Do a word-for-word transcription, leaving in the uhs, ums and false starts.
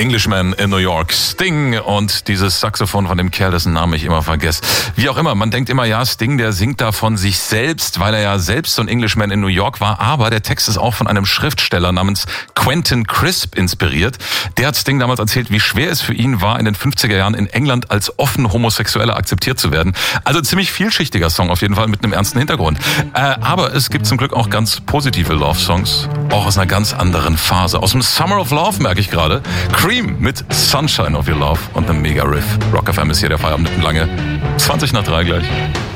Englishman in New York, Sting und dieses Saxophon von dem Kerl, dessen Namen ich immer vergesse. Wie auch immer, man denkt immer, ja, Sting, der singt da von sich selbst, weil er ja selbst so ein Englishman in New York war, aber der Text ist auch von einem Schriftsteller namens Quentin Crisp inspiriert. Der hat Sting damals erzählt, wie schwer es für ihn war, in den fünfziger Jahren in England als offen Homosexueller akzeptiert zu werden. Also ziemlich vielschichtiger Song auf jeden Fall mit einem ernsten Hintergrund. Äh, aber es gibt zum Glück auch ganz positive Love-Songs, auch aus einer ganz anderen Phase. Aus dem Summer of Love merke ich gerade. Cream mit Sunshine of Your Love und einem Mega-Riff. Rock F M ist hier der Feierabend lange. zwanzig nach drei gleich.